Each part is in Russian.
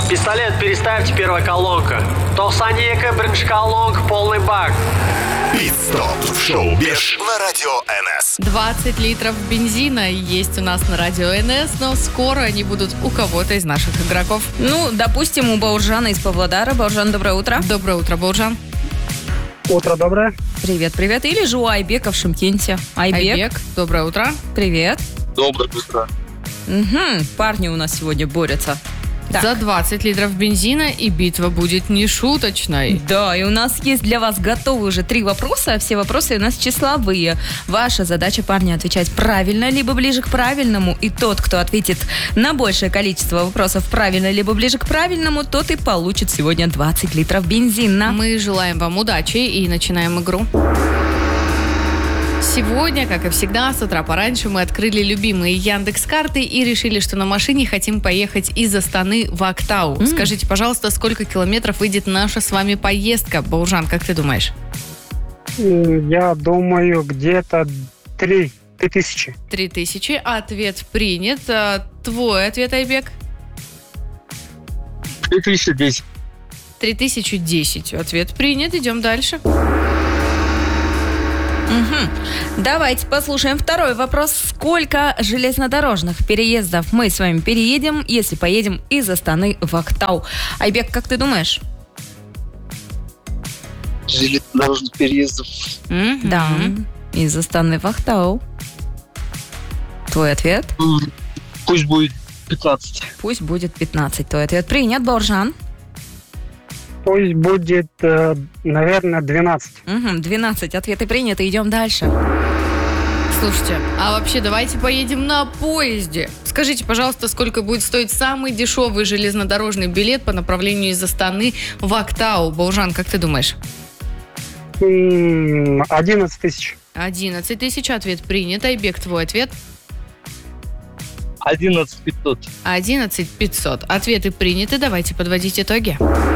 Пистолет переставьте, первая колонка. Толсанека, бринж колонка, полный бак. Пит-стоп в шоу «Беш» на радио НС. 20 литров бензина есть у нас на радио НС, но скоро они будут у кого-то из наших игроков. Ну, допустим, у Бауржана из Павлодара. Бауржан, доброе утро. Доброе утро, Бауржан. Утро доброе. Привет, привет. Или же у Айбека в Шымкенте. Айбек, доброе утро. Привет. Доброе утро. Угу, парни у нас сегодня борются. Так. За 20 литров бензина, и битва будет нешуточной. Да, и у нас есть для вас готовы уже 3 вопроса, а все вопросы у нас числовые. Ваша задача, парни, отвечать правильно, либо ближе к правильному. И тот, кто ответит на большее количество вопросов правильно, либо ближе к правильному, тот и получит сегодня 20 литров бензина. Мы желаем вам удачи и начинаем игру. Сегодня, как и всегда, с утра пораньше мы открыли любимые Яндекс.Карты и решили, что на машине хотим поехать из Астаны в Актау. Скажите, пожалуйста, сколько километров выйдет наша с вами поездка? Бауржан, как ты думаешь? Я думаю, где-то 3000. 3000. Ответ принят. Твой ответ, Айбек? 3010. 3010. Ответ принят. Идем дальше. Угу. Давайте послушаем второй вопрос. Сколько железнодорожных переездов мы с вами переедем, если поедем из Астаны в Актау? Айбек, как ты думаешь? Железнодорожных переездов. Да, из Астаны в Актау. Твой ответ? Пусть будет 15. Пусть будет 15. Твой ответ принят, Бауржан. Пусть будет, наверное, 12. Угу, 12. Ответы приняты. Идем дальше. Слушайте, а вообще давайте поедем на поезде. Скажите, пожалуйста, сколько будет стоить самый дешевый железнодорожный билет по направлению из Астаны в Актау? Бауржан, как ты думаешь? 11 тысяч. 11 тысяч. Ответ принят. Айбек, твой ответ? 11500. 11500. Ответы приняты. Давайте подводить итоги.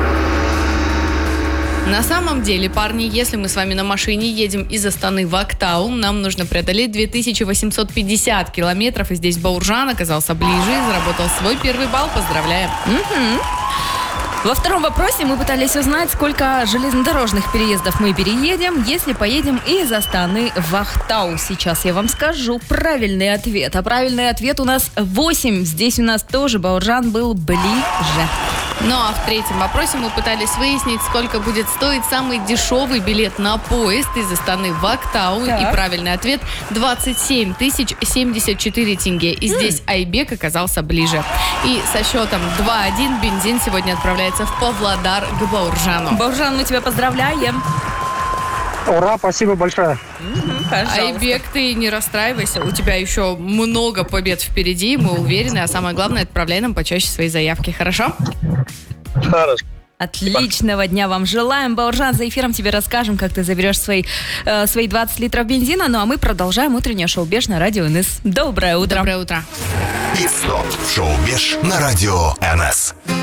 На самом деле, парни, если мы с вами на машине едем из Астаны в Актау, нам нужно преодолеть 2850 километров, и здесь Бауржан оказался ближе и заработал свой первый балл. Поздравляем. Во втором вопросе мы пытались узнать, сколько железнодорожных переездов мы переедем, если поедем из Астаны в Актау. Сейчас я вам скажу правильный ответ. А правильный ответ у нас 8. Здесь у нас тоже Бауржан был ближе. Ну а в третьем вопросе мы пытались выяснить, сколько будет стоить самый дешевый билет на поезд из Астаны в Актау. Так. И правильный ответ 27 074 тенге. И здесь Айбек оказался ближе. И со счетом 2-1 бензин сегодня отправляется в Павлодар к Бауржану. Бауржан, мы тебя поздравляем. Ура, спасибо большое. Айбек, ты не расстраивайся, у тебя еще много побед впереди, мы уверены, а самое главное, отправляй нам почаще свои заявки, хорошо? Хорошо. Отличного дня вам желаем. Бауржан, за эфиром тебе расскажем, как ты заберешь свои 20 литров бензина. Ну а мы продолжаем утреннее шоу «Беш» на радио НС. Доброе утро. Доброе утро. Пит-стоп в шоу «Беш» на радио НС.